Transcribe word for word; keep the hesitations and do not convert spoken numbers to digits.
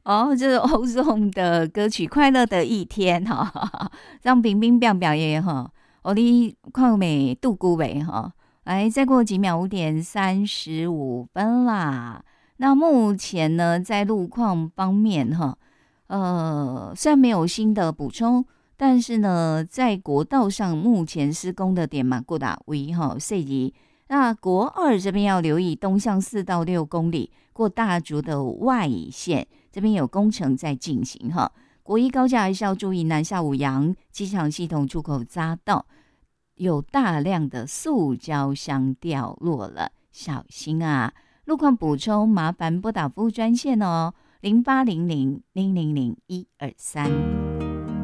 哦，这是欧颂的歌曲《快乐的一天》哈，让冰冰表表演哈，我的快美度孤美哈。来，再过几秒，五点三十五分啦。那目前呢，在路况方面哈，呃，虽然没有新的补充，但是呢，在国道上目前施工的点嘛，过打为哈设宜。那国二这边要留意东向四到六公里过大竹的外线，这边有工程在进行哈。国一高架还是要注意南下五羊机场系统出口匝道有大量的塑胶箱掉落了，小心啊！路况补充麻烦拨打服务专线哦，零八零零零零零一二三。